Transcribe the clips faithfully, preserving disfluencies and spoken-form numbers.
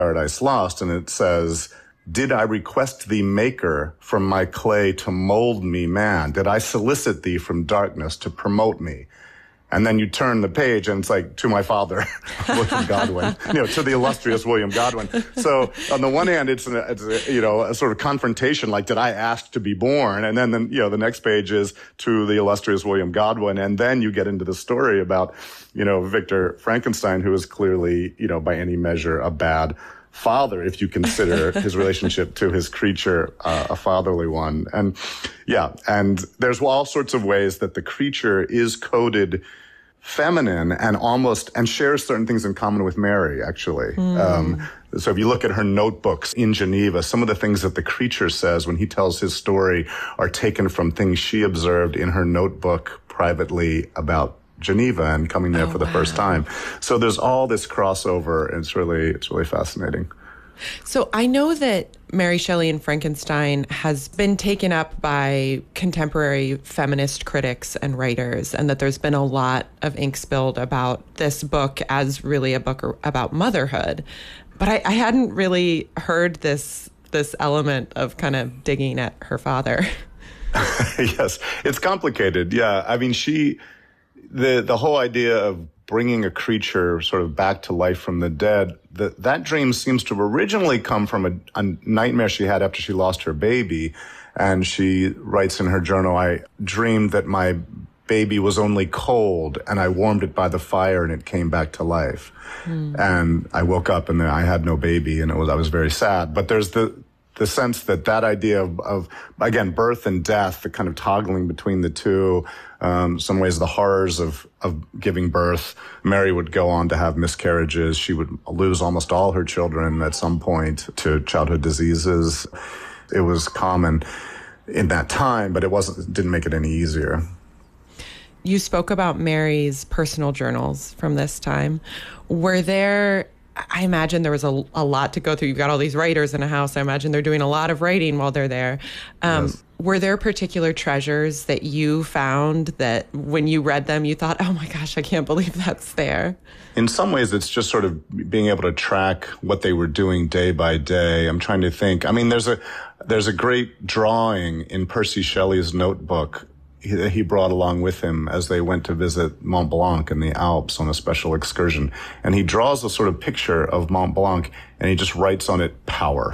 Paradise Lost, and it says, "Did I request thee, maker, from my clay to mold me man? Did I solicit thee from darkness to promote me?" And then you turn the page and it's like, "To my father, William Godwin," you know, to the illustrious William Godwin. So on the one hand, it's, an, it's a, you know, a sort of confrontation, like, did I ask to be born? And then, the, you know, the next page is to the illustrious William Godwin. And then you get into the story about, you know, Victor Frankenstein, who is clearly, you know, by any measure, a bad father, if you consider his relationship to his creature uh, a fatherly one. And yeah, and there's all sorts of ways that the creature is coded feminine and almost, and shares certain things in common with Mary, actually. Mm. Um, so if you look at her notebooks in Geneva, some of the things that the creature says when he tells his story are taken from things she observed in her notebook privately about Geneva and coming there oh, for the wow. first time. So there's all this crossover, and it's really, it's really fascinating. So I know that Mary Shelley and Frankenstein has been taken up by contemporary feminist critics and writers, and that there's been a lot of ink spilled about this book as really a book about motherhood. But I, I hadn't really heard this this element of kind of digging at her father. Yes, it's complicated. Yeah, I mean, she, the the whole idea of bringing a creature sort of back to life from the dead, that that dream seems to have originally come from a, a nightmare she had after she lost her baby. And she writes in her journal, "I dreamed that my baby was only cold and I warmed it by the fire and it came back to life. Mm. And I woke up and I had no baby, and it was, I was very sad." But there's the, the sense that that idea of, of, again, birth and death, the kind of toggling between the two, um, some ways the horrors of, of giving birth. Mary would go on to have miscarriages. She would lose almost all her children at some point to childhood diseases. It was common in that time, but it wasn't, didn't make it any easier. You spoke about Mary's personal journals from this time. Were there, I imagine there was a, a lot to go through. You've got all these writers in a house. I imagine they're doing a lot of writing while they're there. Um, yes. Were there particular treasures that you found that when you read them, you thought, oh my gosh, I can't believe that's there? In some ways, it's just sort of being able to track what they were doing day by day. I'm trying to think. I mean, there's a, there's a great drawing in Percy Shelley's notebook he, he brought along with him as they went to visit Mont Blanc in the Alps on a special excursion. And he draws a sort of picture of Mont Blanc, and he just writes on it, "power."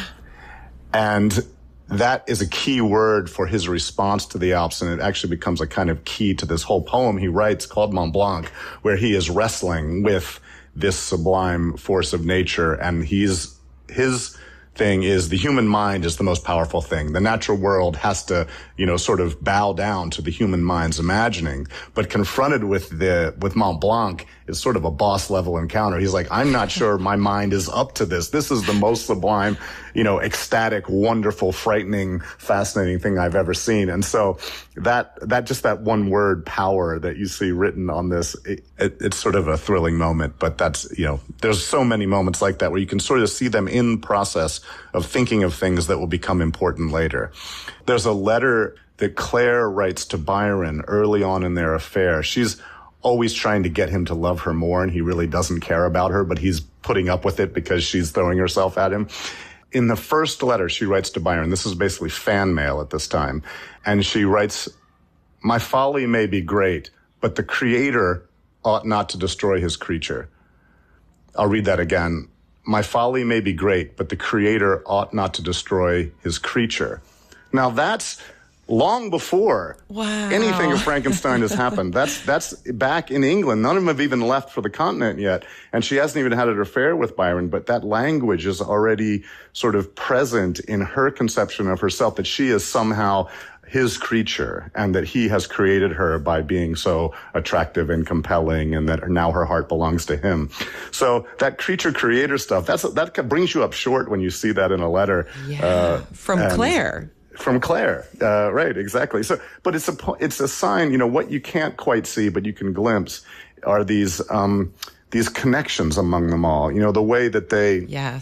And that is a key word for his response to the Alps, and it actually becomes a kind of key to this whole poem he writes called Mont Blanc, where he is wrestling with this sublime force of nature. And he's, his thing is the human mind is the most powerful thing. The natural world has to, you know, sort of bow down to the human mind's imagining. But confronted with the, with Mont Blanc, it's sort of a boss level encounter. He's like, I'm not sure my mind is up to this. This is the most sublime, you know, ecstatic, wonderful, frightening, fascinating thing I've ever seen. And so that, that just that one word, power, that you see written on this, it, it, it's sort of a thrilling moment. But that's, you know, there's so many moments like that where you can sort of see them in process of thinking of things that will become important later. There's a letter that Claire writes to Byron early on in their affair. She's always trying to get him to love her more, and he really doesn't care about her, but he's putting up with it because she's throwing herself at him. In the first letter she writes to Byron, this is basically fan mail at this time, and she writes, "My folly may be great, but the Creator ought not to destroy his creature." I'll read that again. "My folly may be great, but the Creator ought not to destroy his creature." Now that's long before wow. anything of Frankenstein has happened. That's that's back in England. None of them have even left for the continent yet. And she hasn't even had an affair with Byron, but that language is already sort of present in her conception of herself, that she is somehow his creature and that he has created her by being so attractive and compelling, and that now her heart belongs to him. So that creature creator stuff, that's that brings you up short when you see that in a letter. Yeah, uh, from Claire. From Claire, uh, right, exactly. So, but it's a, it's a sign, you know, what you can't quite see, but you can glimpse are these, um, these connections among them all. You know, the way that they, yes,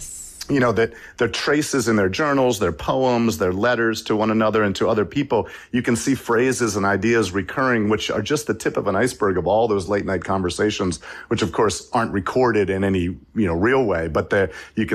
you know, that their traces in their journals, their poems, their letters to one another and to other people. You can see phrases and ideas recurring, which are just the tip of an iceberg of all those late night conversations, which of course aren't recorded in any, you know, real way, but you can